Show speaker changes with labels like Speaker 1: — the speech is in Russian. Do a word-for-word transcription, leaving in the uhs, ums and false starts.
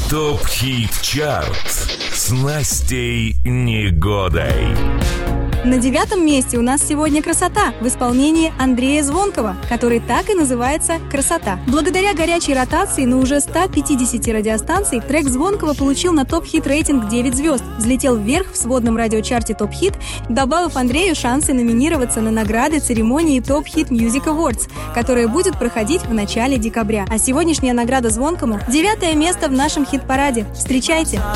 Speaker 1: ТОП-хит чарт с Настей Негодой.
Speaker 2: На девятом месте у нас сегодня «Красота» в исполнении Андрея Звонкова, который так и называется «Красота». Благодаря горячей ротации на уже ста пятидесяти радиостанций трек Звонкова получил на топ-хит рейтинг девять звезд, взлетел вверх в сводном радиочарте «Топ-хит», добавив Андрею шансы номинироваться на награды церемонии «Топ-хит Music Awards», которая будет проходить в начале декабря. А сегодняшняя награда Звонкому – девятое место в нашем хит-параде. Встречайте!